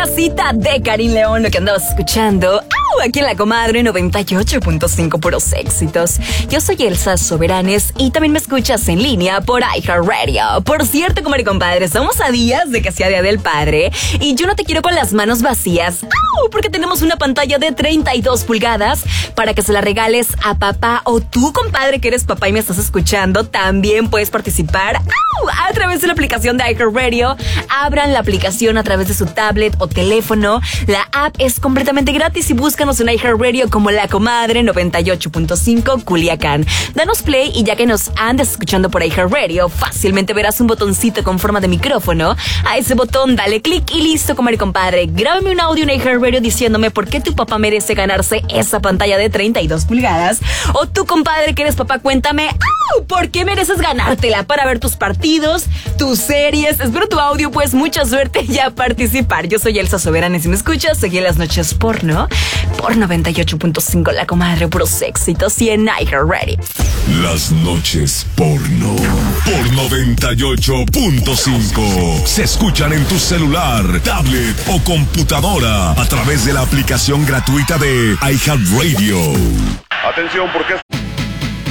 casita de Karin León, lo que andabas escuchando. Aquí en La Comadre 98.5, puros éxitos. Yo soy Elsa Soberanes y también me escuchas en línea por iHeartRadio. Por cierto, comadre y compadre, estamos a días de que sea Día del Padre y yo no te quiero con las manos vacías, porque tenemos una pantalla de 32 pulgadas para que se la regales a papá, o tú, compadre, que eres papá y me estás escuchando, también puedes participar a través de la aplicación de iHeartRadio. Abran la aplicación a través de su tablet o teléfono. La app es completamente gratis y búscanos en iHeartRadio como La Comadre 98.5 Culiacán. Danos play y ya que nos andas escuchando por iHeartRadio, fácilmente verás un botoncito con forma de micrófono. A ese botón dale clic y listo, comadre y compadre. Grábame un audio en iHeartRadio diciéndome por qué tu papá merece ganarse esa pantalla de 32 pulgadas. O tú, compadre, que eres papá, cuéntame ¿por qué mereces ganártela? Para ver tus partidos, tus series. Espero tu audio, pues mucha suerte y a participar. Yo soy Elsa Soberanes y me escuchas aquí en Las Noches Porno por 98.5 La Comadre, puros éxitos y en iHeartRadio. Las Noches Porno por 98.5 se escuchan en tu celular, tablet o computadora a través de la aplicación gratuita de iHeartRadio. Atención, porque